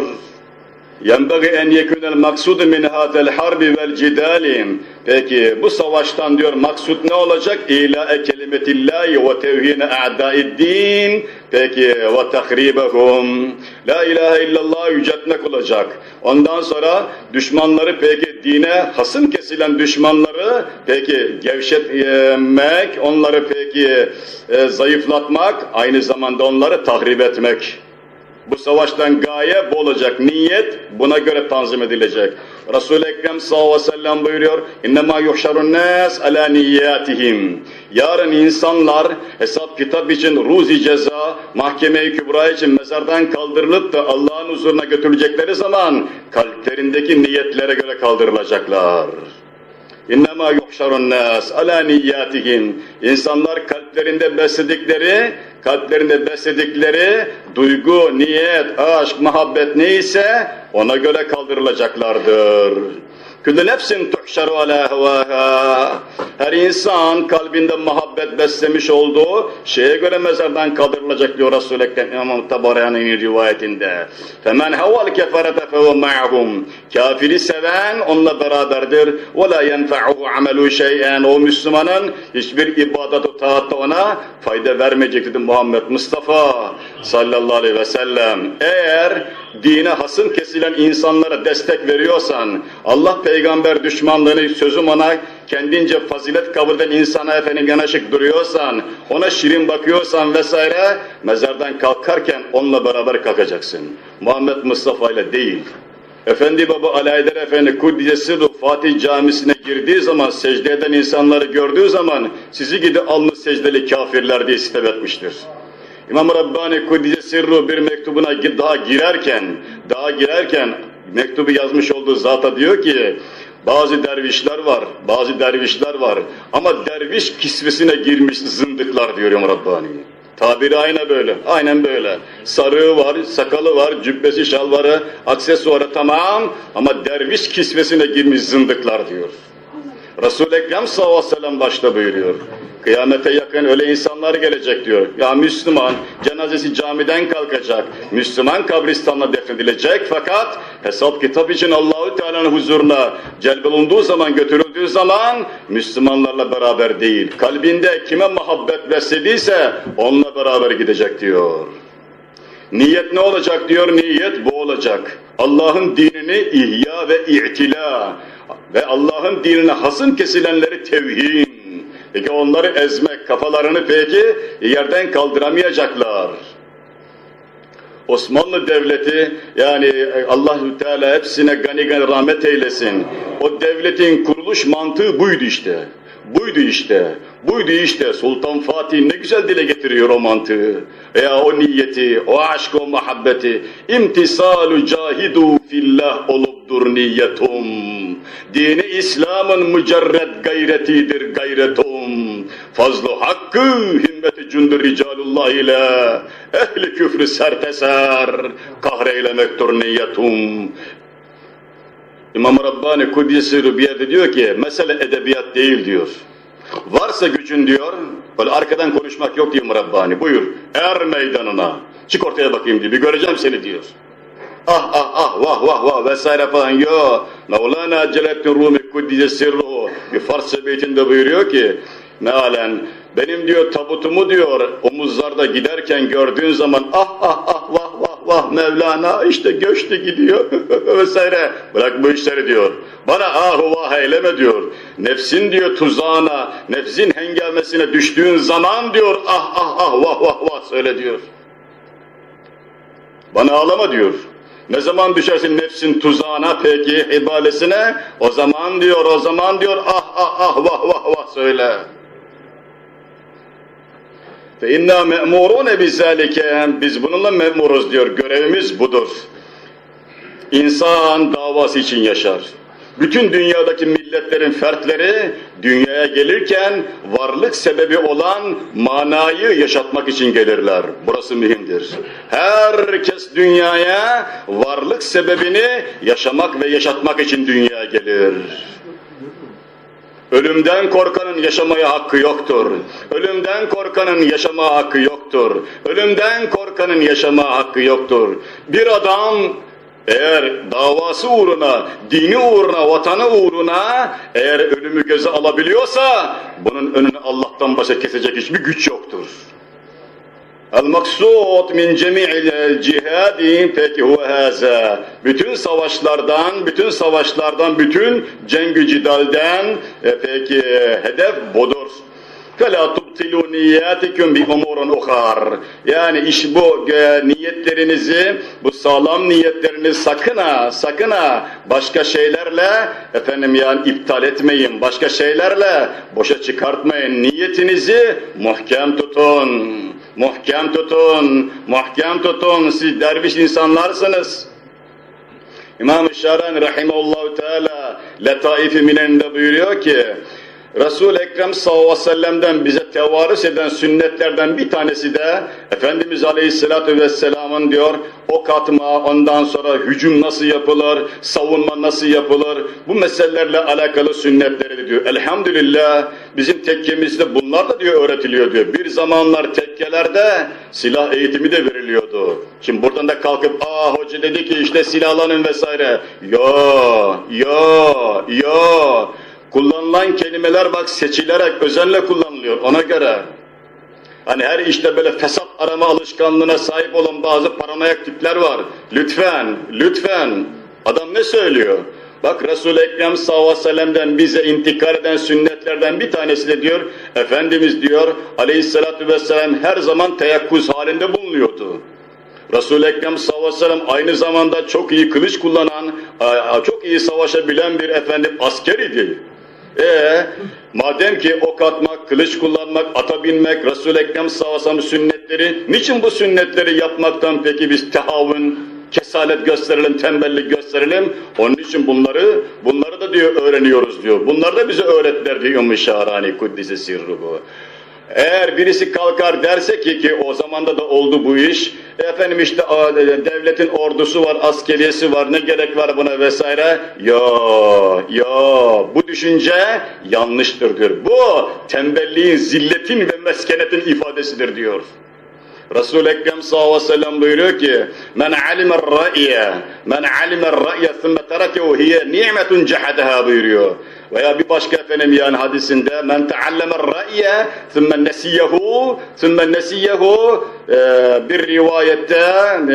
يَنْبَغِ اَنْ يَكُنَ الْمَقْسُودُ مِنْ هَذَا الْحَرْبِ وَالْجِدَالِ. Peki bu savaştan diyor maksut ne olacak? İlâ'e kelimetillâhi ve tevhîne a'dâiddîn. Peki ve tahribehum. La ilahe illallah yüceltmek olacak. Ondan sonra düşmanları peki dine hasım kesilen düşmanları peki gevşetmek, onları peki e, zayıflatmak, aynı zamanda onları tahrip etmek. Bu savaştan gaye bu olacak. Niyet buna göre tanzim edilecek. Resul-i Ekrem sallallahu aleyhi ve sellem buyuruyor. İnnemâ yuhşarun nâs alâ niyyâtihim. Yarın insanlar hesap kitap için ruzi ceza, mahkeme-i kübra için mezardan kaldırılıp da Allah'ın huzuruna götürülecekleri zaman kalplerindeki niyetlere göre kaldırılacaklar. İnnemâ yuhşarun nâs alâ niyyâtihim. İnsanlar kalplerinde besledikleri, kalplerinde besledikleri duygu, niyet, aşk, muhabbet neyse ona göre kaldırılacaklardır. Küllü nefsin tuhşaru alâ hevâhâ. Her insan kalbinde muhabbet beslemiş olduğu şeye göre mezardan kaldırılacak diyor Resul-i Ekrem İmam Tabarani'nin rivayetinde. Femen heval keferete fehu ma'hum. Kafiri seven onunla beraberdir. Ve la yenfe'uhu amelu şey'en. O Müslümanın hiçbir ibadet-u taatta ona fayda vermeyecek dedi Muhammed Mustafa sallallahu aleyhi ve sellem. Eğer dine hasım kesilen insanlara destek veriyorsan, Allah peygamber düşmanlığını sözüm ona kendince fazilet kabul eden insana efendim yanaşık duruyorsan, ona şirin bakıyorsan vesaire, mezardan kalkarken onunla beraber kalkacaksın. Muhammed Mustafa ile değil. Efendi Baba Ali Haydar Efendi Kuddisesi Ruh Fatih Camisi'ne girdiği zaman, secde eden insanları gördüğü zaman sizi gidi alnı secdeli kafirler diye sitem etmiştir. İmam Rabbani Kuddisesi Ruh bir mektubuna daha girerken, daha girerken mektubu yazmış olduğu zata diyor ki, bazı dervişler var, bazı dervişler var ama derviş kisvesine girmiş zındıklar diyor İmam Rabbani. Tabiri aynen böyle, aynen böyle. Sarığı var, sakalı var, cübbesi, şalvarı, aksesuarı tamam ama derviş kisvesine girmiş zındıklar diyor. Resul-i Ekrem sallallahu aleyhi ve sellem başta buyuruyor. Kıyamete yakın öyle insanlar gelecek diyor. Ya Müslüman cenazesi camiden kalkacak. Müslüman kabristanla defnedilecek fakat hesap kitap için Allahu Teala'nın huzuruna celbolunduğu zaman, götürüldüğü zaman Müslümanlarla beraber değil. Kalbinde kime muhabbet beslediyse onunla beraber gidecek diyor. Niyet ne olacak diyor? Niyet bu olacak. Allah'ın dinini ihya ve i'tila ve Allah'ın dinine hasım kesilenleri tevhin. Peki onları ezmek, kafalarını peki yerden kaldıramayacaklar. Osmanlı Devleti, yani Allah-u Teala hepsine gani gani rahmet eylesin. O devletin kuruluş mantığı buydu işte. Buydu işte. Buydu işte. Sultan Fatih ne güzel dile getiriyor o mantığı. Veya o niyeti, o aşk, o muhabbeti. İmtisalu cahidu fillah olubdur niyetum. Dini İslam'ın mücerred gayretidir gayretum. Fazlu hakkı himmeti cündü ricalullah ile ehli küfrü serteser kahreylemektur niyetum. İmam Rabbani Kuddisesi Ruh bir yerde diyor ki mesele edebiyat değil diyor. Varsa gücün diyor, Böyle arkadan konuşmak yok diyor Rabbani. Buyur, er meydanına. Çık ortaya bakayım diyor, bir göreceğim seni diyor. Ah ah ah vah vah vah vesaire falan yok. Mevlana Celaleddin Rumi Kuddise Sirruhu bir Farsça beytinde buyuruyor ki mealen benim diyor tabutumu diyor omuzlarda giderken gördüğün zaman ah ah ah vah vah vah Mevlana işte göçtü gidiyor vesaire. Bırak bu işleri diyor. Bana ah vah eyleme diyor. Nefsin diyor tuzağına, nefsin hengamesine düştüğün zaman diyor ah ah ah vah vah vah söyle diyor. Bana ağlama diyor. Ne zaman düşersin nefsin tuzağına peki ibalesine? O zaman diyor, o zaman diyor ah ah ah vah vah vah söyle. Fe inna me'murune bizalike. Biz bununla memuruz diyor. Görevimiz budur. İnsan davası için yaşar. Bütün dünyadaki milletlerin fertleri dünyaya gelirken varlık sebebi olan manayı yaşatmak için gelirler. Burası mühimdir. Herkes dünyaya varlık sebebini yaşamak ve yaşatmak için dünyaya gelir. Ölümden korkanın yaşamaya hakkı yoktur. Ölümden korkanın yaşamaya hakkı yoktur. Ölümden korkanın yaşamaya hakkı yoktur. Bir adam eğer davası uğruna, dini uğruna, vatanı uğruna eğer ölümü göze alabiliyorsa bunun önünü Allah'tan başka kesecek hiçbir güç yoktur. El-maksud min cemi'il cihadi peki huve haza. Bütün savaşlardan, bütün savaşlardan, bütün cengü cidalden e, peki hedef budur. فَلَا تُبْتِلُوا نِيَّاتِكُمْ بِأُمُورٌ اُخَارٍ. Yani iş bu e, niyetlerinizi, bu sağlam niyetlerinizi sakın ha, sakın ha başka şeylerle efendim yani iptal etmeyin, başka şeylerle boşa çıkartmayın. Niyetinizi muhkem tutun, muhkem tutun, muhkem tutun. Siz derviş insanlarsınız. İmam-ı Şarani rahimahullahu teala Letaif-i Minen'de buyuruyor ki Resul-i Ekrem sallallahu aleyhi ve sellem'den bize tevarüs eden sünnetlerden bir tanesi de Efendimiz aleyhissalatu vesselamın diyor ok atma, ondan sonra hücum nasıl yapılır, savunma nasıl yapılır, bu meselelerle alakalı sünnetleri diyor. Elhamdülillah bizim tekkemizde bunlar da diyor öğretiliyor diyor. Bir zamanlar tekkelerde silah eğitimi de veriliyordu. Şimdi buradan da kalkıp aa hoca dedi ki işte silahlanın vesaire. Yo, yo, yo. Kullanılan kelimeler bak seçilerek, özenle kullanılıyor ona göre. Hani her işte böyle fesat arama alışkanlığına sahip olan bazı paranoyak tipler var. Lütfen, lütfen. Adam ne söylüyor? Bak Resul-i Ekrem sallallahu aleyhi ve sellem'den bize intikal eden sünnetlerden bir tanesi de diyor, Efendimiz diyor aleyhissalatu vesselam her zaman teyakkuz halinde bulunuyordu. Resul-i Ekrem sallallahu aleyhi ve sellem aynı zamanda çok iyi kılıç kullanan, çok iyi savaşabilen bir efendim asker idi. Ee, madem ki ok atmak, kılıç kullanmak, ata binmek, Resul-i Ekrem sallallahu aleyhi ve sellem sünnetleri, niçin bu sünnetleri yapmaktan peki biz tehavün, kesalet gösterelim, tembellik gösterelim? Onun için bunları, bunları da diyor öğreniyoruz diyor. Bunları da bize öğrettiler diyor Ümmü Şahrani Kuddise Sirruhu. Eğer birisi kalkar derse ki ki o zamanda da oldu bu iş, efendim işte devletin ordusu var, askeriyesi var, ne gerek var buna vesaire. Ya, ya bu düşünce yanlıştır diyor. Bu tembelliğin, zilletin ve meskenetin ifadesidir diyor. Resul-i Ekrem sallallahu aleyhi ve sellem buyuruyor ki men alimer ra'ye men alimer ra'ye thumme terakehu hiye ni'metun cehadaha buyuruyor. Veya bir başka efendim yani hadisinde men teallemer ra'ye thumme nesiyehu thumme nesiyehu bir rivayette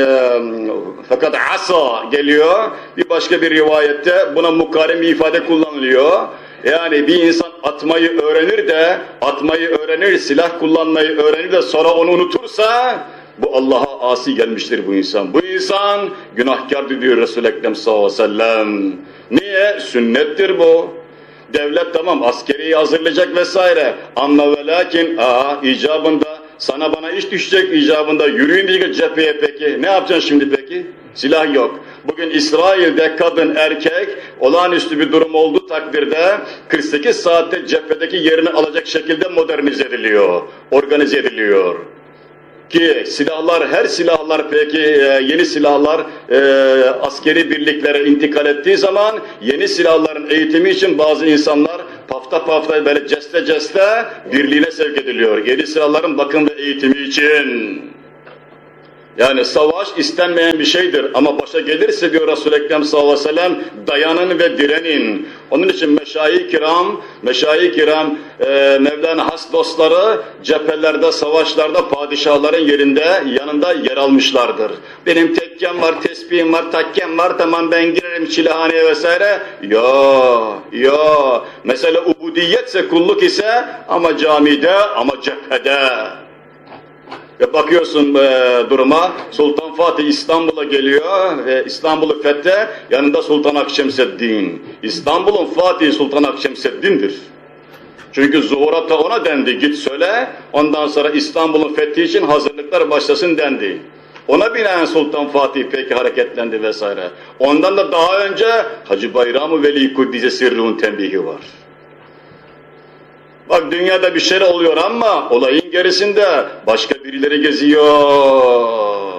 fakat asa geliyor. Bir başka bir rivayette buna mukarem bir ifade kullanılıyor. Yani bir insan atmayı öğrenir de, atmayı öğrenir, silah kullanmayı öğrenir de sonra onu unutursa, bu Allah'a asi gelmiştir bu insan. Bu insan günahkardır diyor Resul-i Ekrem sallallahu aleyhi ve sellem. Niye? Sünnettir bu. Devlet tamam askeriyi hazırlayacak vesaire. Ama ve lakin aa, icabında sana bana iş düşecek, icabında yürüyün diyecek cepheye peki. Ne yapacaksın şimdi peki? Silah yok. Bugün İsrail'de kadın erkek olağanüstü bir durum olduğu takdirde kırk sekiz saatte cephedeki yerini alacak şekilde modernize ediliyor, organize ediliyor. Ki silahlar, her silahlar peki yeni silahlar e, askeri birliklere intikal ettiği zaman yeni silahların eğitimi için bazı insanlar pafta pafta böyle ceste ceste birliğine sevk ediliyor. Yedi sıraların bakım ve eğitimi için. Yani savaş istenmeyen bir şeydir ama başa gelirse diyor Resul-i Ekrem sallallahu aleyhi ve sellem dayanın ve direnin. Onun için meşayih-i kiram, meşayih-i kiram e, Mevlana has dostları cephelerde, savaşlarda padişahların yerinde, yanında yer almışlardır. Benim tekkem var, tesbihim var, takkem var, tamam ben girerim çilehaneye vesaire. Ya, ya. Mesela ubudiyetse, kulluk ise ama camide, ama cephede. Ve bakıyorsun e, duruma, Sultan Fatih İstanbul'a geliyor ve İstanbul'u fethe, yanında Sultan Akşemseddin. İstanbul'un Fatih Sultan Akşemseddin'dir. Çünkü zuhuratta ona dendi, git söyle, ondan sonra İstanbul'un fethi için hazırlıklar başlasın dendi. Ona binaen Sultan Fatih peki hareketlendi vesaire. Ondan da daha önce Hacı Bayram-ı Veli Kuddise Sirruh'un tembihi var. Bak dünyada bir şey oluyor ama olayın gerisinde başka birileri geziyor.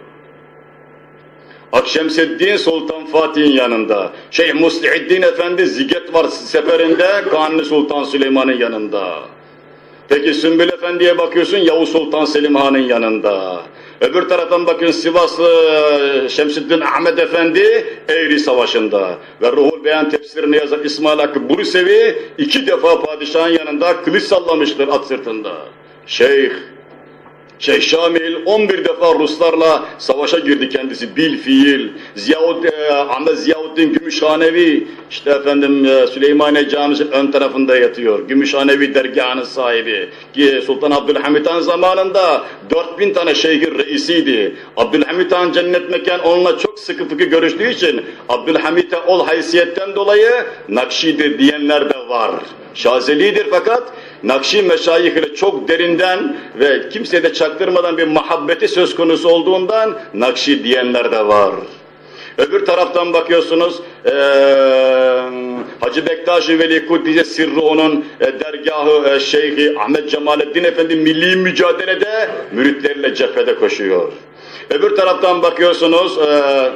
Akşemseddin Sultan Fatih'in yanında. Şeyh Muslihiddin Efendi Ziget var seferinde, Kanuni Sultan Süleyman'ın yanında. Peki Sümbül Efendi'ye bakıyorsun, Yavuz Sultan Selim Han'ın yanında. Öbür taraftan bakın Sivaslı Şemseddin Ahmet Efendi Eğri Savaşı'nda. Ve Ruhul Beyan tefsirini yazan İsmail Hakkı Bursevi iki defa padişahın yanında kılıç sallamıştır at sırtında. Şeyh Şeyh Şamil on bir defa Ruslarla savaşa girdi kendisi bil fiil. Ziyaud, e, Ahmet Ziyavuddin Gümüşhanevi işte efendim e, Süleymaniye Camisi'nin ön tarafında yatıyor. Gümüşhanevi dergahının sahibi. Ki Sultan Abdülhamit Han zamanında dört bin tane şeyhin reisiydi. Abdülhamit Han cennet mekan onunla çok sıkı fıkı görüştüğü için Abdülhamit'e ol haysiyetten dolayı Nakşi'dir diyenler de var. Şazeli'dir fakat Nakşi meşayih ile çok derinden ve kimseye de çaktırmadan bir muhabbeti söz konusu olduğundan Nakşi diyenler de var. Öbür taraftan bakıyorsunuz ee, Hacı Bektaş-ı Veli Kuddise Sirruh'un e, dergahı e, Şeyhi Ahmet Cemalettin Efendi milli mücadelede müritleriyle cephede koşuyor. Öbür taraftan bakıyorsunuz ee,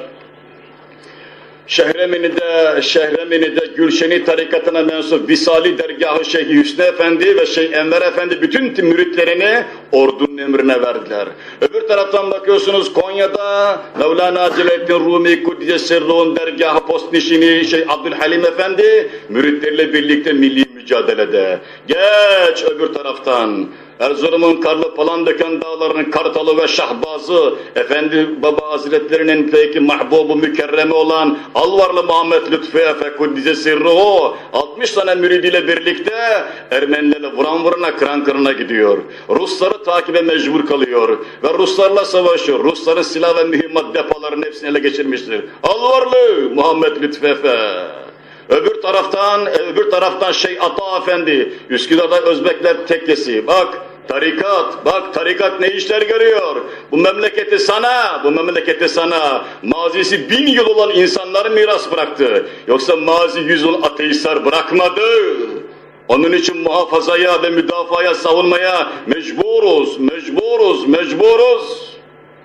Şehremini'de, Şehremini'de Gülşeni tarikatına mensup Visali dergahı Şeyh Hüsnü Efendi ve Şeyh Enver Efendi bütün müritlerini ordunun emrine verdiler. Öbür taraftan bakıyorsunuz Konya'da Mevlana Celaleddin Rumi Kuddise Sirruh'un dergahı Postnişini Şeyh Abdülhalim Efendi müritleriyle birlikte milli mücadelede. Geç öbür taraftan Erzurum'un karlı Palandöken dağlarının Kartalı ve Şahbazı, Efendi Baba Hazretlerinin peki mahbubu mükerreme olan Alvarlı Muhammed Lütfü Efe Kuddise Sirruhu altmış tane müridiyle birlikte Ermenilerle vuran vurana kıran kırına gidiyor. Rusları takibe mecbur kalıyor ve Ruslarla savaşıyor. Rusların silah ve mühimmat depolarının hepsini ele geçirmiştir. Alvarlı Muhammed Lütfü Efe. Öbür taraftan, öbür taraftan Şeyh Ata Efendi, Üsküdar'da Özbekler tekkesi. Bak tarikat, bak tarikat ne işler görüyor. Bu memleketi sana, bu memleketi sana mazisi bin yıl olan insanlar miras bıraktı. Yoksa mazi yüz yıl ateistler bırakmadı. Onun için muhafazaya ve müdafaya, savunmaya mecburuz, mecburuz, mecburuz.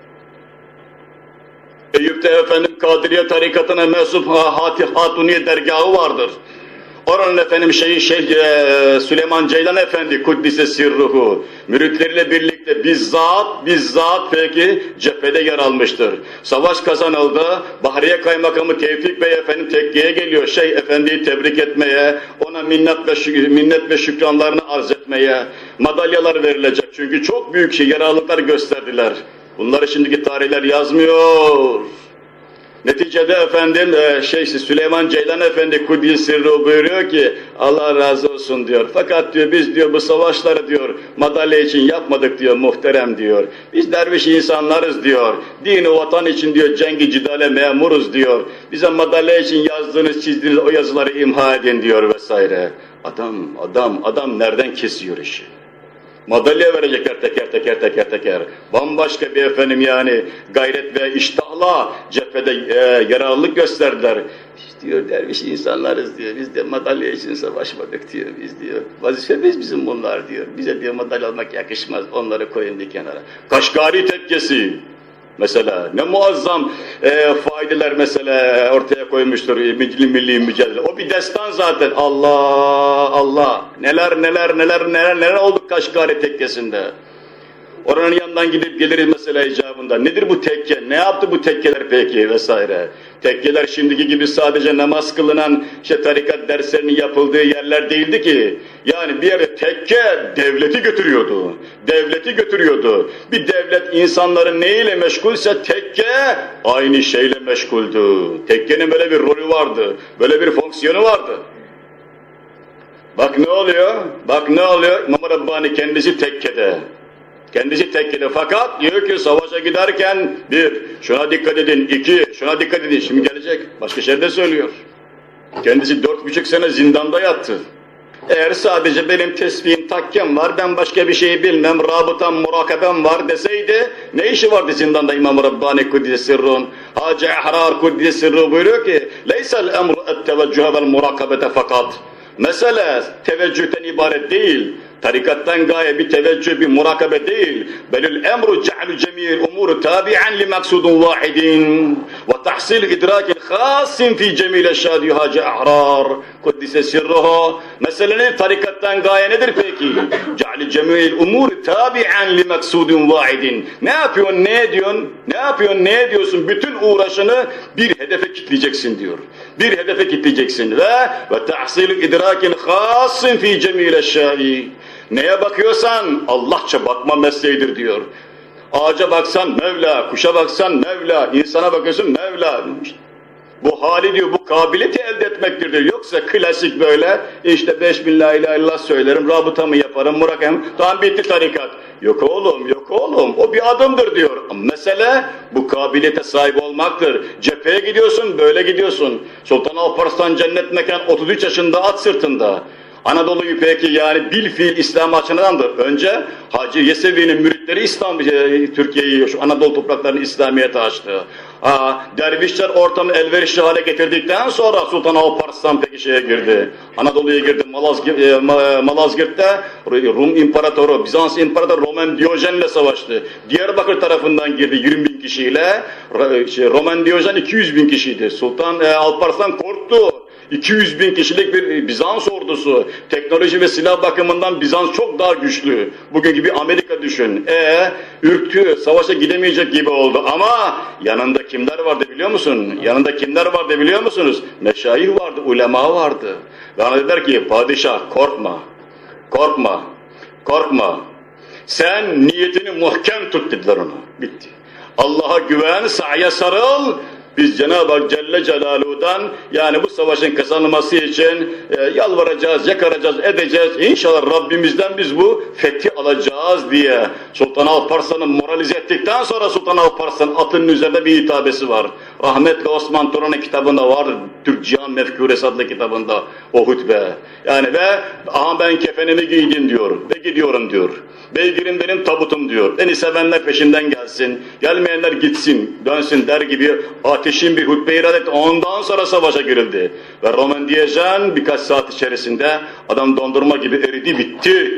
Eyüp'te efendim Kadiriye tarikatına mensup Hatih Hatuniye dergahı vardır. Oranın efendim şeyi Şeyh e, Süleyman Ceylan Efendi Kuddise Sirruhu müritleriyle birlikte bizzat bizzat peki cephede yer almıştır. Savaş kazanıldı. Bahriye Kaymakamı Tevfik Bey efendim tekkeye geliyor. Şeyh Efendi'yi tebrik etmeye, ona minnet ve şük minnet ve şükranlarını arz etmeye, madalyalar verilecek. Çünkü çok büyük şey yararlılıklar gösterdiler. Bunları şimdiki tarihler yazmıyor. Neticede efendim e, Şeyh Süleyman Ceylan Efendi Kuddise Sirruhu buyuruyor ki Allah razı olsun diyor. Fakat diyor biz diyor bu savaşları diyor madalya için yapmadık diyor muhterem diyor. Biz derviş insanlarız diyor. Din-i vatan için diyor cengi cidale memuruz diyor. Bize madalya için yazdığınız çizdiğiniz o yazıları imha edin diyor vesaire. Adam adam adam nereden kesiyor işi? Madalya verecekler teker teker teker teker. Bambaşka bir efendim yani gayret ve iştahla cephede e, yararlılık gösterdiler. Biz diyor derviş insanlarız diyor. Biz de madalya için savaşmadık diyor biz diyor. Vazifemiz bizim bunlar diyor. Bize diyor madalya almak yakışmaz. Onları koyun bir kenara. Kaşgari tekkesi. Mesela ne muazzam e, faydeler mesela ortaya koymuştur milli, milli mücadele. O bir destan zaten. Allah Allah neler neler neler neler neler olduk Kaşgari tekkesinde. Oranın yanından gidip geliriz mesela icabında. Nedir bu tekke? Ne yaptı bu tekkeler peki vesaire? Tekkeler şimdiki gibi sadece namaz kılınan işte tarikat derslerinin yapıldığı yerler değildi ki. Yani bir yere tekke devleti götürüyordu. Devleti götürüyordu. Bir devlet insanların neyle meşgulse tekke aynı şeyle meşguldü. Tekkenin böyle bir rolü vardı. Böyle bir fonksiyonu vardı. Bak ne oluyor? Bak ne oluyor? İmam Rabbani kendisi tekkede. Kendisi tekkede fakat diyor ki savaşa giderken bir, şuna dikkat edin, iki, şuna dikkat edin. Şimdi gelecek, başka şeyler de söylüyor. Kendisi dört buçuk sene zindanda yattı. Eğer sadece benim tesbihim, takkem var, ben başka bir şey bilmem, rabıtam, murakabem var deseydi, ne işi vardı zindanda İmam Rabbani Kuddise Sirrun? Hacı Ahrar Kuddise Sirru buyuruyor ki, leysel emru et teveccühe vel murakabete fakat. Mesele teveccühten ibaret değil. Tarikattan gaye bir teveccüh, bir murakabe değil. Belül emru ce'lu cemil umuru tabi'an li maksudun vahidin ve tahsil idrakin khasin fi cemil eşhad yuhace ahrar kuddise sirruhu. Meselenin tarikattan gaye nedir peki? Ce'lu cemil umuru tabi'an li maksudun vahidin. Ne yapıyorsun, ne ediyorsun? Ne yapıyorsun, ne ediyorsun? Bütün uğraşını bir hedefe kitleyeceksin diyor. Bir hedefe kitleyeceksin ve ve tahsil idrakin khasin fi cemil eşhad. Neye bakıyorsan Allahça bakma mesleğidir diyor. Ağaca baksan Mevla, kuşa baksan Mevla, insana bakıyorsun Mevla. Bu hali diyor, bu kabiliyeti elde etmektir diyor. Yoksa klasik böyle, işte beş bin la ilahe illallah söylerim, rabıtamı yaparım, murakam, tamam bitti tarikat. Yok oğlum, yok oğlum, o bir adımdır diyor. Mesele bu kabiliyete sahip olmaktır. Cepheye gidiyorsun, böyle gidiyorsun. Sultan Alparslan cennet mekan otuz üç yaşında at sırtında. Anadolu'yu peki yani bil fiil İslam açısındandır. Önce Hacı Yesevi'nin müritleri İslam, Türkiye'yi, şu Anadolu topraklarını İslamiyet'e açtı. Aa, dervişler ortamı elverişli hale getirdikten sonra Sultan Alparslan peki şeye girdi. Anadolu'ya girdi. Malazgirt, e, Malazgirt'te Rum İmparatoru, Bizans İmparatoru Roman Diyojen'le savaştı. Diyarbakır tarafından girdi yirmi bin kişiyle. Şey, Roman Diyojen iki yüz bin kişiydi. Sultan e, Alparslan korktu. iki yüz bin kişilik bir Bizans ordusu. Teknoloji ve silah bakımından Bizans çok daha güçlü. Bugün gibi Amerika düşün. E ürktü, savaşa gidemeyecek gibi oldu ama yanında kimler vardı biliyor musun? Yanında kimler vardı biliyor musunuz? Meşayih vardı, ulema vardı. Ve ona dediler ki padişah korkma, korkma, korkma. Sen niyetini muhkem tut dediler ona. Bitti. Allah'a güven, sa'ya sarıl. Biz Cenab-ı Hak Celle Celaluhu'dan yani bu savaşın kazanılması için e, yalvaracağız, yakaracağız, edeceğiz. İnşallah Rabbimizden biz bu fethi alacağız diye Sultan Alparslan'ı moralize ettikten sonra Sultan Alparslan atının üzerinde bir hitabesi var. Rahmetli Osman Turan'ın kitabında var. Türk Cihan Mefkûresi adlı kitabında o hutbe. Yani ve aha ben kefenimi giydim diyor ve gidiyorum diyor. Beygirim benim tabutum diyor. Beni sevenler peşinden gelsin. Gelmeyenler gitsin, dönsün der gibi ateşin bir hutbe irad etti. Ondan sonra savaşa girildi. Ve Roman Diyojen birkaç saat içerisinde adam dondurma gibi eridi, bitti.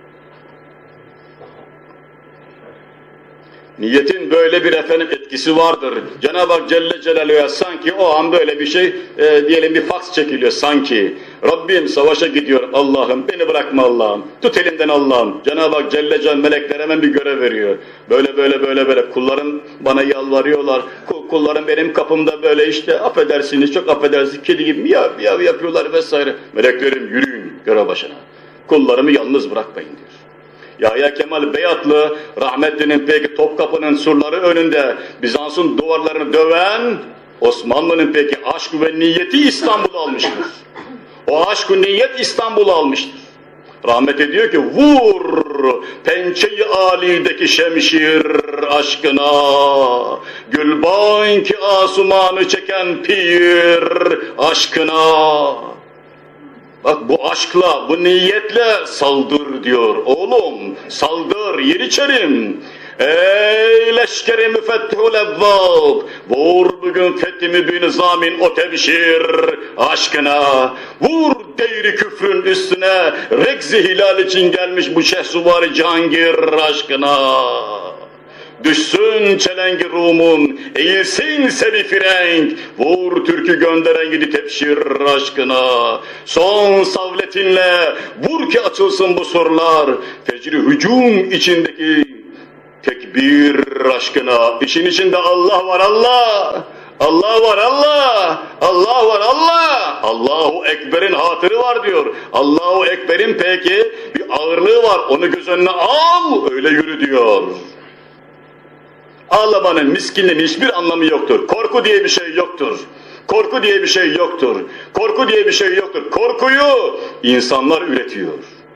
Niyetin böyle bir efendim etkisi vardır. Cenab-ı Hak Celle Celaluhu'ya sanki o an böyle bir şey e, diyelim bir faks çekiliyor sanki. Rabbim savaşa gidiyor Allah'ım beni bırakma Allah'ım. Tut elimden Allah'ım. Cenab-ı Hak Celle Celaluhu meleklere hemen bir görev veriyor. Böyle böyle böyle böyle kullarım bana yalvarıyorlar. Kullarım benim kapımda böyle işte affedersiniz çok affedersiniz kedi gibi miyav miyav yapıyorlar vesaire. Meleklerim yürüyün görev başına. Kullarımı yalnız bırakmayın diyor. Yahya Kemal Beyatlı rahmetlinin peki Topkapı'nın surları önünde Bizans'ın duvarlarını döven Osmanlı'nın peki aşk ve niyeti İstanbul'u almıştır. O aşk ve niyet İstanbul'u almıştır. Rahmet ediyor ki vur pençeyi alideki şemşir aşkına Gülbanki asumanı çeken pir aşkına. Bak bu aşkla, bu niyetle saldır diyor. Oğlum saldır, yeniçerim. Ey leşkeri müfettihul evvab. Vur bugün fethi bir nizamin o tebşir aşkına. Vur değri küfrün üstüne. Regzi hilal için gelmiş bu şehsuvari Cihangir aşkına. Düşsün çelengi Rum'un, eğilsin seni frenk, vur türkü gönderen gidi tepşir aşkına. Son savletinle vur ki açılsın bu surlar, fecri hücum içindeki tekbir aşkına. İşin içinde Allah var Allah, Allah var Allah, Allah var Allah, Allahu Ekber'in hatırı var diyor. Allahu Ekber'in peki bir ağırlığı var, onu göz önüne al, öyle yürü diyor. Ağlamanın, miskinliğin hiçbir anlamı yoktur. Korku diye bir şey yoktur. Korku diye bir şey yoktur. Korku diye bir şey yoktur. Korkuyu insanlar üretiyor.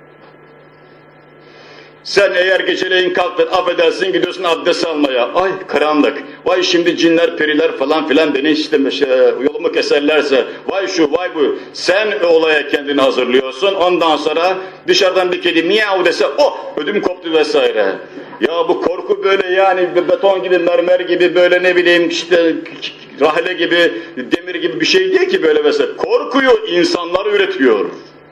Sen eğer geceleyin kalktın, affedersin, gidiyorsun abdest almaya. Ay karanlık, vay şimdi cinler, periler falan filan beni işte şey, yolumu keserlerse, vay şu, vay bu. Sen o olaya kendini hazırlıyorsun, ondan sonra dışarıdan bir kedi miyav dese, oh ödüm koptu vesaire. Ya bu korku böyle yani beton gibi, mermer gibi, böyle ne bileyim işte rahle gibi, demir gibi bir şey değil ki böyle vesaire. Korkuyu insanlar üretiyor.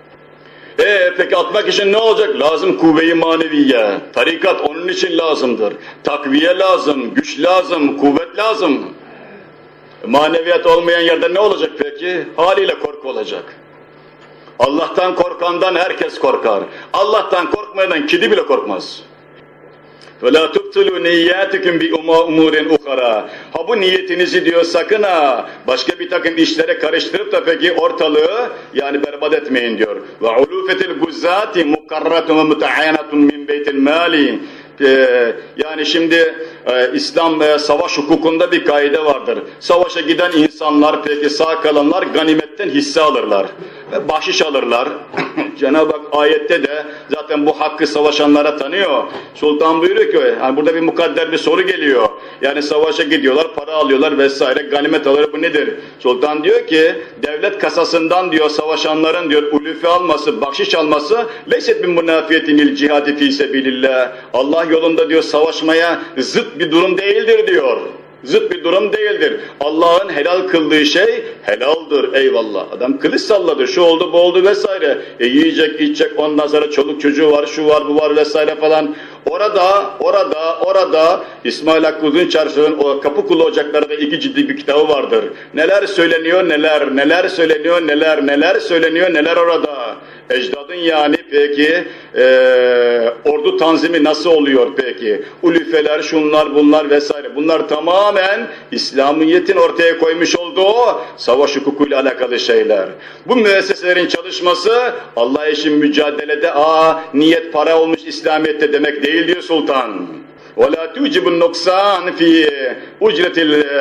Ee peki atmak için ne olacak? Lazım kuvve-i maneviye. Tarikat onun için lazımdır. Takviye lazım, güç lazım, kuvvet lazım. Maneviyat olmayan yerde ne olacak peki? Haliyle korku olacak. Allah'tan korkandan herkes korkar. Allah'tan korkmayan kedi bile korkmaz. وَلَا تُبْتُلُوا نِيَّاتِكُمْ بِاُمُورٍ اُخَرَى. Ha bu niyetinizi diyor sakın ha, başka bir takım işlere karıştırıp da peki ortalığı yani berbat etmeyin diyor. وَعُلُوفَةِ الْغُزَّاتِ مُقَرَّةٌ وَمُتَعَيَنَةٌ مِنْ بَيْتِ الْمَالِ. Ee, yani şimdi e, İslam e, savaş hukukunda bir kaide vardır. Savaşa giden insanlar peki sağ kalanlar ganimetten hisse alırlar. Ve bahşiş alırlar. Cenab-ı Hak ayette de zaten bu hakkı savaşanlara tanıyor. Sultan buyuruyor ki yani burada bir mukadder bir soru geliyor. Yani savaşa gidiyorlar, para alıyorlar vesaire, ganimet alıyor, bu nedir? Sultan diyor ki devlet kasasından diyor savaşanların diyor ulufe alması, bahşiş alması leyset bin munafiyetinil cihadi fi sebilillah. Allah yolunda diyor savaşmaya zıt bir durum değildir diyor. Zıt bir durum değildir. Allah'ın helal kıldığı şey helaldir. Eyvallah. Adam kılıç salladı, şu oldu, bu oldu vesaire. E yiyecek, içecek, ondan sonra çoluk çocuğu var, şu var, bu var vesaire falan. Orada, orada, orada İsmail Hakkı Uzunçarşı'nın o Kapı Kulu Ocakları'da iki ciddi bir kitabı vardır. Neler söyleniyor, neler, neler söyleniyor, neler, neler söyleniyor, neler orada. Ecdadın yani peki e, ordu tanzimi nasıl oluyor peki? Ulüfeler, şunlar, bunlar vesaire. Bunlar tamamen İslamiyet'in ortaya koymuş olduğu savaş hukukuyla alakalı şeyler. Bu müesseselerin çalışması Allah için mücadelede aa niyet para olmuş İslamiyet'te demek değil diyor Sultan. وَلَا تُوْجِبُ النُّقْسَانِ فِي اُجْرَةِ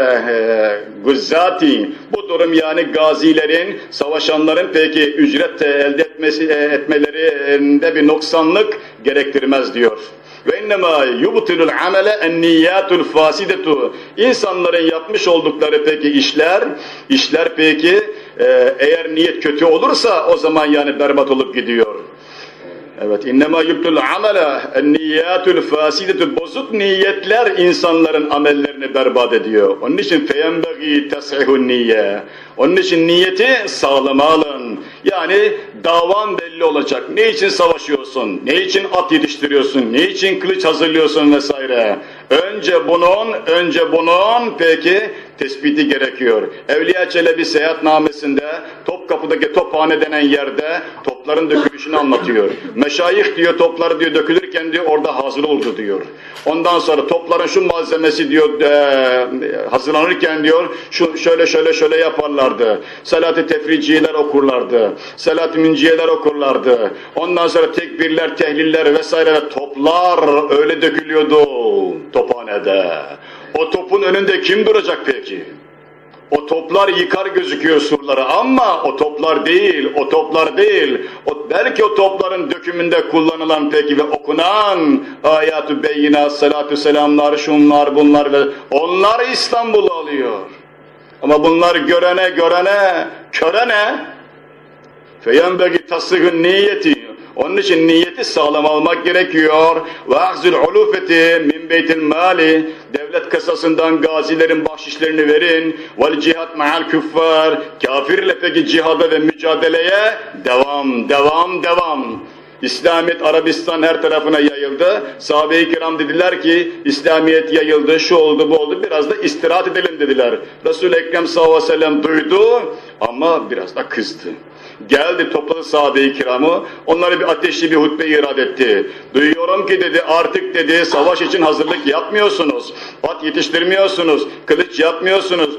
الْغُزَّاتِ. Bu durum yani gazilerin, savaşanların peki ücret elde etmesi, etmelerinde bir noksanlık gerektirmez diyor. Ve innema yubtilul amele en niyyatul fasidetu. İnsanların yapmış oldukları peki işler, işler peki e, eğer niyet kötü olursa o zaman yani berbat olup gidiyor. Evet, innema yubtul amele en niyyatul fasidetu. Bozuk niyetler insanların amellerini berbat ediyor. Onun için feyenbegi tasihun niyye. Onun için niyeti sağlama alın. Yani davan belli olacak. Ne için savaşıyorsun? Ne için at yetiştiriyorsun? Ne için kılıç hazırlıyorsun vesaire? Önce bunun, önce bunun peki tespiti gerekiyor. Evliya Çelebi seyahatnamesinde Topkapı'daki tophane denen yerde topların dökülüşünü anlatıyor. Meşayih diyor topları diyor dökülürken diyor orada hazır oldu diyor. Ondan sonra topların şu malzemesi diyor e, hazırlanırken diyor şu şöyle şöyle şöyle yaparlardı. Salat-ı tefriciyeler okurlardı. Salat-ı münciyeler okurlardı. Ondan sonra tekbirler, tehliller vesaire ve toplar öyle dökülüyordu tophanede. O topun önünde kim duracak peki? O toplar yıkar gözüküyor surları ama o toplar değil, o toplar değil. O, belki o topların dökümünde kullanılan peki ve okunan ayat-ı beyinat, salatü selamlar, şunlar bunlar ve onlar İstanbul'u alıyor. Ama bunlar görene görene, körene feyenbegi tasıgın niyeti. Onun için niyeti sağlam almak gerekiyor. Ve ahzul ulufeti min beytil mali. Devlet kasasından gazilerin bahşişlerini verin. Vel cihat ma'al küffar. Kafirle peki cihada ve mücadeleye devam, devam, devam. İslamiyet Arabistan her tarafına yayıldı. Sahabe-i kiram dediler ki İslamiyet yayıldı, şu oldu bu oldu, biraz da istirahat edelim dediler. Resul-i Ekrem sallallahu aleyhi ve sellem duydu ama biraz da kızdı. Geldi topladı sahabe-i kiramı, onlara bir ateşli bir hutbe irad etti. Duyuyorum ki dedi, artık dedi savaş için hazırlık yapmıyorsunuz, at yetiştirmiyorsunuz, kılıç yapmıyorsunuz,